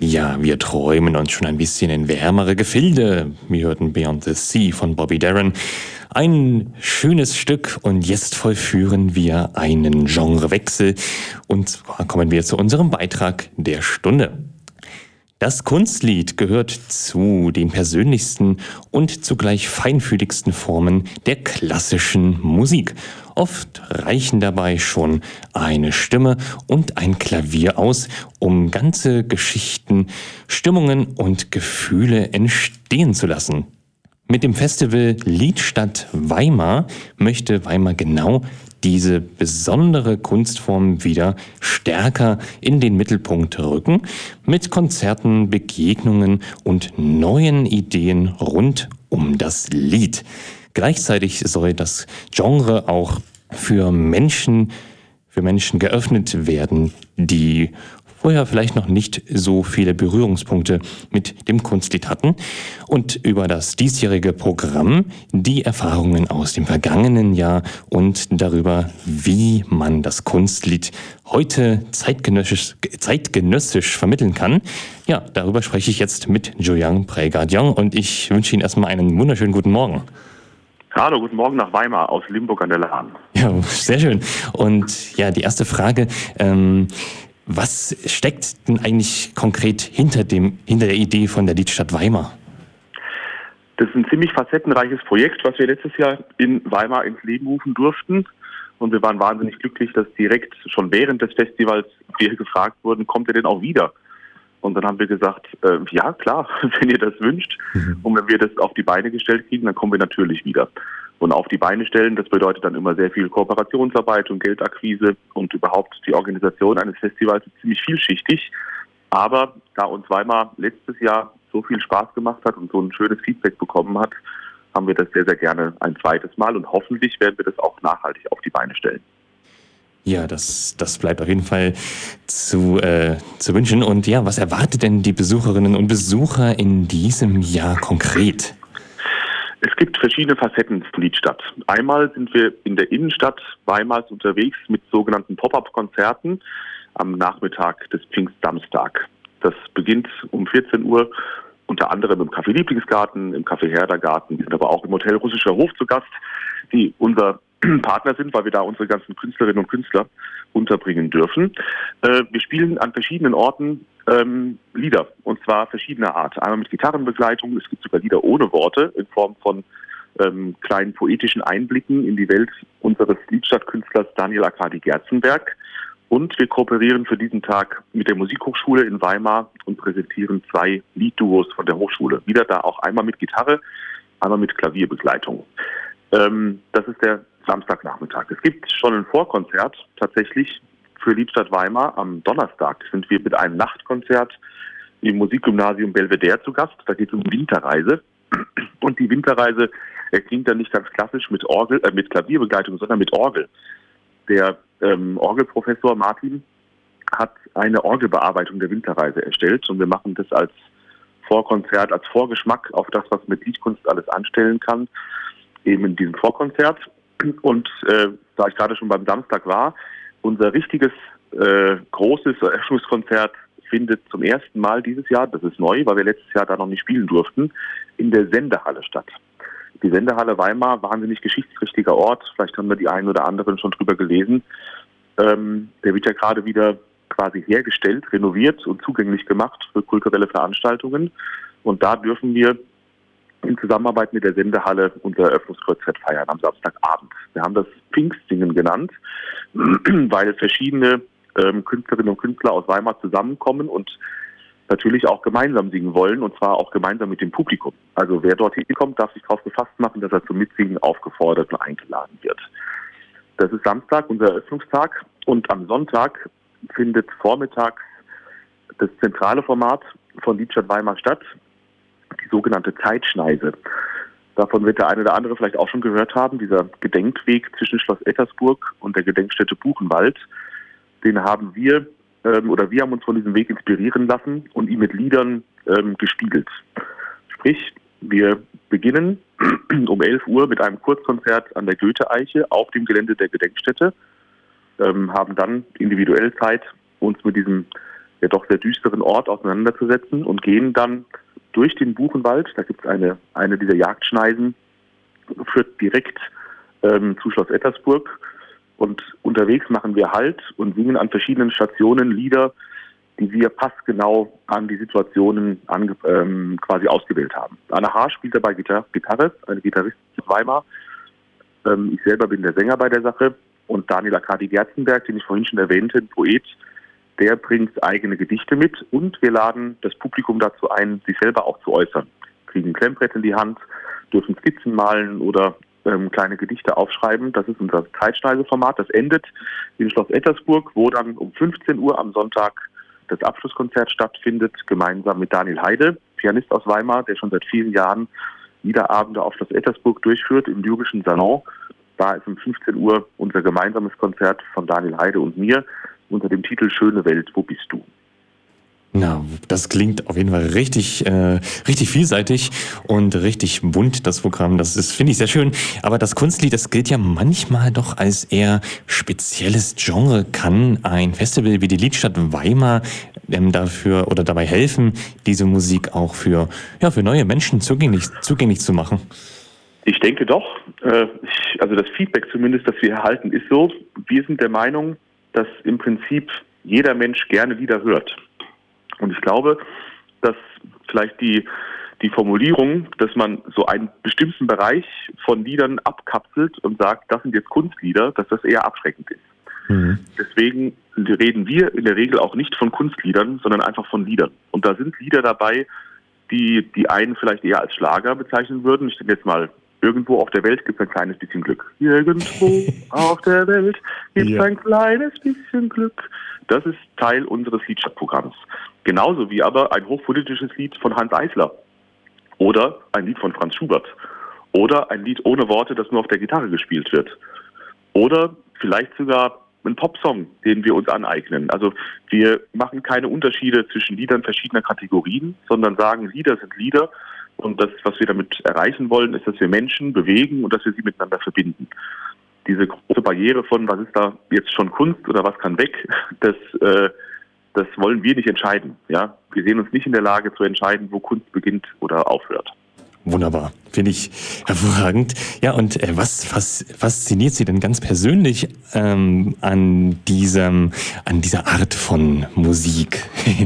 Ja, wir träumen uns schon ein bisschen in wärmere Gefilde. Wir hörten Beyond the Sea von Bobby Darin. Ein schönes Stück und jetzt vollführen wir einen Genrewechsel und zwar kommen wir zu unserem Beitrag der Stunde. Das Kunstlied gehört zu den persönlichsten und zugleich feinfühligsten Formen der klassischen Musik. Oft reichen dabei schon eine Stimme und ein Klavier aus, um ganze Geschichten, Stimmungen und Gefühle entstehen zu lassen. Mit dem Festival Liedstadt Weimar möchte Weimar genau diese besondere Kunstform wieder stärker in den Mittelpunkt rücken, mit Konzerten, Begegnungen und neuen Ideen rund um das Lied. Gleichzeitig soll das Genre auch für Menschen geöffnet werden, die vorher vielleicht noch nicht so viele Berührungspunkte mit dem Kunstlied hatten und über das diesjährige Programm die Erfahrungen aus dem vergangenen Jahr und darüber, wie man das Kunstlied heute zeitgenössisch vermitteln kann. Ja, darüber spreche ich jetzt mit Julian Prey-Gadion und ich wünsche Ihnen erstmal einen wunderschönen guten Morgen. Hallo, guten Morgen nach Weimar aus Limburg an der Lahn. Ja, sehr schön. Und ja, die erste Frage, was steckt denn eigentlich konkret hinter der Idee von der Liedstadt Weimar? Das ist ein ziemlich facettenreiches Projekt, was wir letztes Jahr in Weimar ins Leben rufen durften. Und wir waren wahnsinnig glücklich, dass direkt schon während des Festivals wir gefragt wurden, kommt ihr denn auch wieder? Und dann haben wir gesagt, ja klar, wenn ihr das wünscht. Und wenn wir das auf die Beine gestellt kriegen, dann kommen wir natürlich wieder. Und auf die Beine stellen, das bedeutet dann immer sehr viel Kooperationsarbeit und Geldakquise und überhaupt die Organisation eines Festivals ist ziemlich vielschichtig. Aber da uns Weimar letztes Jahr so viel Spaß gemacht hat und so ein schönes Feedback bekommen hat, haben wir das sehr, sehr gerne ein zweites Mal und hoffentlich werden wir das auch nachhaltig auf die Beine stellen. Ja, das bleibt auf jeden Fall zu wünschen. Und ja, was erwartet denn die Besucherinnen und Besucher in diesem Jahr konkret? Es gibt verschiedene Facetten zur Liedstadt. Einmal sind wir in der Innenstadt Weimars unterwegs mit sogenannten Pop-up-Konzerten am Nachmittag des Pfingstsamstag. Das beginnt um 14 Uhr, unter anderem im Café Lieblingsgarten, im Café Herdergarten. Wir sind aber auch im Hotel Russischer Hof zu Gast, die unser Partner sind, weil wir da unsere ganzen Künstlerinnen und Künstler unterbringen dürfen. Wir spielen an verschiedenen Orten Lieder, und zwar verschiedener Art. Einmal mit Gitarrenbegleitung, es gibt sogar Lieder ohne Worte in Form von kleinen poetischen Einblicken in die Welt unseres Liedstadtkünstlers Daniel Arkadi Gerzenberg. Und wir kooperieren für diesen Tag mit der Musikhochschule in Weimar und präsentieren 2 Liedduos von der Hochschule. Wieder da auch einmal mit Gitarre, einmal mit Klavierbegleitung. Das ist der Samstagnachmittag. Es gibt schon ein Vorkonzert tatsächlich für Liedstadt Weimar. Am Donnerstag sind wir mit einem Nachtkonzert im Musikgymnasium Belvedere zu Gast. Da geht es um Winterreise. Und die Winterreise erklingt dann nicht ganz klassisch mit Klavierbegleitung, sondern mit Orgel. Der Orgelprofessor Martin hat eine Orgelbearbeitung der Winterreise erstellt und wir machen das als Vorkonzert, als Vorgeschmack auf das, was mit Liedkunst alles anstellen kann, eben in diesem Vorkonzert. Und da ich gerade schon beim Samstag war, unser richtiges großes Eröffnungskonzert findet zum ersten Mal dieses Jahr, das ist neu, weil wir letztes Jahr da noch nicht spielen durften, in der Sendehalle statt. Die Sendehalle Weimar, wahnsinnig geschichtsträchtiger Ort, vielleicht haben wir die einen oder anderen schon drüber gelesen. Der wird ja gerade wieder quasi hergestellt, renoviert und zugänglich gemacht für kulturelle Veranstaltungen. Und da dürfen wir in Zusammenarbeit mit der Sendehalle unser Eröffnungskonzert feiern am Samstagabend. Wir haben das Pfingstsingen genannt, weil verschiedene Künstlerinnen und Künstler aus Weimar zusammenkommen und natürlich auch gemeinsam singen wollen, und zwar auch gemeinsam mit dem Publikum. Also wer dort hinkommt, darf sich darauf gefasst machen, dass er zum Mitsingen aufgefordert und eingeladen wird. Das ist Samstag, unser Eröffnungstag, und am Sonntag findet vormittags das zentrale Format von Liedstadt Weimar statt, die sogenannte Zeitschneise. Davon wird der eine oder andere vielleicht auch schon gehört haben, dieser Gedenkweg zwischen Schloss Ettersburg und der Gedenkstätte Buchenwald. Den haben wir haben uns von diesem Weg inspirieren lassen und ihn mit Liedern gespiegelt. Sprich, wir beginnen um 11 Uhr mit einem Kurzkonzert an der Goethe-Eiche auf dem Gelände der Gedenkstätte, haben dann individuell Zeit, uns mit diesem ja doch sehr düsteren Ort auseinanderzusetzen und gehen dann durch den Buchenwald. Da gibt es eine dieser Jagdschneisen, führt direkt zu Schloss Ettersburg. Und unterwegs machen wir Halt und singen an verschiedenen Stationen Lieder, die wir passgenau an die Situationen quasi ausgewählt haben. Anna Haar spielt dabei Gitarre, eine Gitarristin aus Weimar. Ich selber bin der Sänger bei der Sache. Und Daniel Arkadi Gerzenberg, den ich vorhin schon erwähnte, ein Poet, der bringt eigene Gedichte mit. Und wir laden das Publikum dazu ein, sich selber auch zu äußern. Kriegen ein Klemmbrett in die Hand, dürfen Skizzen malen oder kleine Gedichte aufschreiben. Das ist unser Zeitschneideformat. Das endet in Schloss Ettersburg, wo dann um 15 Uhr am Sonntag das Abschlusskonzert stattfindet, gemeinsam mit Daniel Heide, Pianist aus Weimar, der schon seit vielen Jahren Liederabende auf Schloss Ettersburg durchführt, im Lyrischen Salon. Da ist um 15 Uhr unser gemeinsames Konzert von Daniel Heide und mir unter dem Titel Schöne Welt, wo bist du? Na, das klingt auf jeden Fall richtig vielseitig und richtig bunt, das Programm. Das ist, finde ich, sehr schön. Aber das Kunstlied, das gilt ja manchmal doch als eher spezielles Genre. Kann ein Festival wie die Liedstadt Weimar dafür oder dabei helfen, diese Musik auch für neue Menschen zugänglich zu machen? Ich denke doch. Also das Feedback zumindest, das wir erhalten, ist so. Wir sind der Meinung, dass im Prinzip jeder Mensch gerne Lieder hört. Und ich glaube, dass vielleicht die Formulierung, dass man so einen bestimmten Bereich von Liedern abkapselt und sagt, das sind jetzt Kunstlieder, dass das eher abschreckend ist. Mhm. Deswegen reden wir in der Regel auch nicht von Kunstliedern, sondern einfach von Liedern. Und da sind Lieder dabei, die einen vielleicht eher als Schlager bezeichnen würden. Ich denke jetzt mal, irgendwo auf der Welt gibt es ein kleines bisschen Glück. Irgendwo auf der Welt gibt es ein kleines bisschen Glück. Das ist Teil unseres Liedstadtprogramms. Genauso wie aber ein hochpolitisches Lied von Hanns Eisler oder ein Lied von Franz Schubert oder ein Lied ohne Worte, das nur auf der Gitarre gespielt wird oder vielleicht sogar ein Popsong, den wir uns aneignen. Also wir machen keine Unterschiede zwischen Liedern verschiedener Kategorien, sondern sagen, Lieder sind Lieder und das, was wir damit erreichen wollen, ist, dass wir Menschen bewegen und dass wir sie miteinander verbinden. Diese große Barriere von, was ist da jetzt schon Kunst oder was kann weg, das wollen wir nicht entscheiden. Ja? Wir sehen uns nicht in der Lage zu entscheiden, wo Kunst beginnt oder aufhört. Wunderbar, finde ich hervorragend. Ja, und was fasziniert Sie denn ganz persönlich an dieser Art von Musik?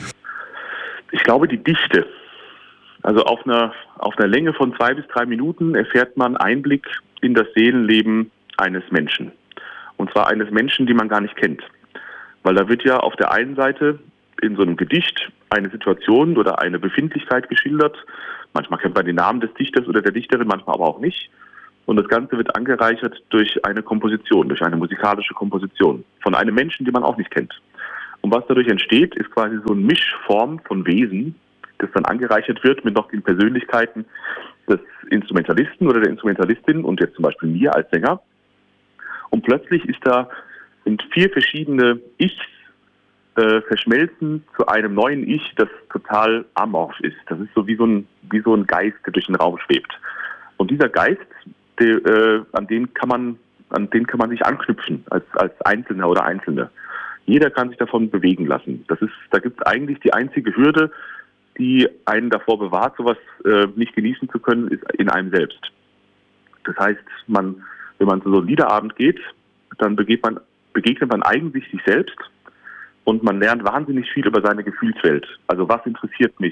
Ich glaube, die Dichte. Also auf einer Länge von 2 bis 3 Minuten erfährt man Einblick in das Seelenleben eines Menschen. Und zwar eines Menschen, den man gar nicht kennt. Weil da wird ja auf der einen Seite in so einem Gedicht eine Situation oder eine Befindlichkeit geschildert. Manchmal kennt man den Namen des Dichters oder der Dichterin, manchmal aber auch nicht. Und das Ganze wird angereichert durch eine Komposition, durch eine musikalische Komposition von einem Menschen, den man auch nicht kennt. Und was dadurch entsteht, ist quasi so eine Mischform von Wesen, das dann angereichert wird mit noch den Persönlichkeiten des Instrumentalisten oder der Instrumentalistin und jetzt zum Beispiel mir als Sänger. Und plötzlich sind 4 verschiedene Ichs verschmelzen zu einem neuen Ich, das total amorph ist. Das ist so wie so ein Geist, der durch den Raum schwebt. Und dieser Geist, an den kann man sich anknüpfen als Einzelner oder Einzelne. Jeder kann sich davon bewegen lassen. Da gibt es eigentlich die einzige Hürde, die einen davor bewahrt, sowas nicht genießen zu können, ist in einem selbst. Das heißt, wenn man zu so einem Liederabend geht, dann begegnet man eigentlich sich selbst und man lernt wahnsinnig viel über seine Gefühlswelt. Also was interessiert mich?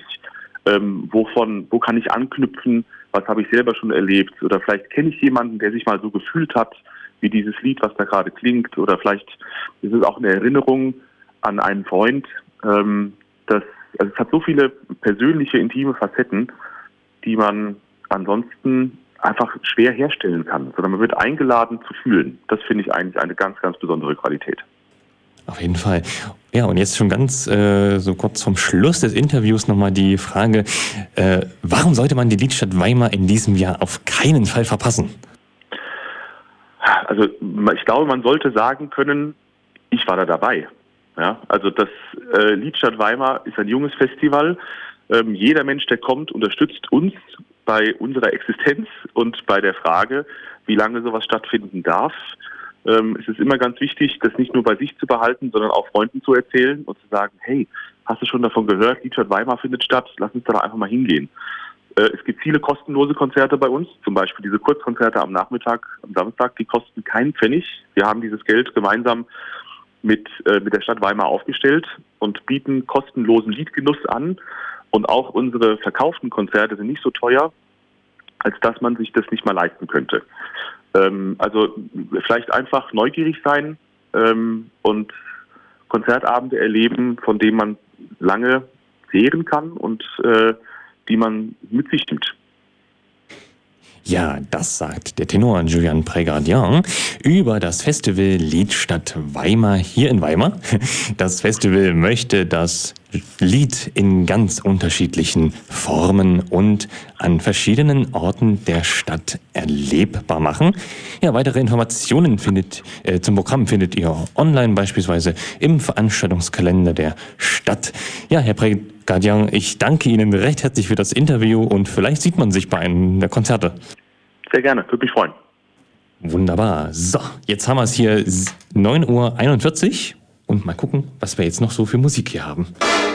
Wo kann ich anknüpfen? Was habe ich selber schon erlebt? Oder vielleicht kenne ich jemanden, der sich mal so gefühlt hat, wie dieses Lied, was da gerade klingt. Oder vielleicht ist es auch eine Erinnerung an einen Freund. Es hat so viele persönliche, intime Facetten, die man ansonsten einfach schwer herstellen kann, sondern man wird eingeladen zu fühlen. Das finde ich eigentlich eine ganz, ganz besondere Qualität. Auf jeden Fall. Ja, und jetzt schon ganz so kurz zum Schluss des Interviews nochmal die Frage, warum sollte man die Liedstadt Weimar in diesem Jahr auf keinen Fall verpassen? Also ich glaube, man sollte sagen können, ich war da dabei. Ja, also das Liedstadt Weimar ist ein junges Festival. Jeder Mensch, der kommt, unterstützt uns bei unserer Existenz und bei der Frage, wie lange sowas stattfinden darf. Es ist immer ganz wichtig, das nicht nur bei sich zu behalten, sondern auch Freunden zu erzählen und zu sagen, hey, hast du schon davon gehört, Liedstadt Weimar findet statt, lass uns da doch einfach mal hingehen. Es gibt viele kostenlose Konzerte bei uns, zum Beispiel diese Kurzkonzerte am Nachmittag, am Samstag, die kosten keinen Pfennig. Wir haben dieses Geld gemeinsam mit der Stadt Weimar aufgestellt und bieten kostenlosen Liedgenuss an. Und auch unsere verkauften Konzerte sind nicht so teuer, als dass man sich das nicht mal leisten könnte. Also vielleicht einfach neugierig sein und Konzertabende erleben, von denen man lange zehren kann und die man mit sich nimmt. Ja, das sagt der Tenor Julien Prégardien über das Festival Liedstadt Weimar hier in Weimar. Das Festival möchte das Lied in ganz unterschiedlichen Formen und an verschiedenen Orten der Stadt erlebbar machen. Ja, weitere Informationen zum Programm findet ihr online, beispielsweise im Veranstaltungskalender der Stadt. Ja, Herr Prégardien, ich danke Ihnen recht herzlich für das Interview und vielleicht sieht man sich bei einem der Konzerte. Sehr gerne, würde mich freuen. Wunderbar. So, jetzt haben wir es hier 9:41 Uhr und mal gucken, was wir jetzt noch so für Musik hier haben.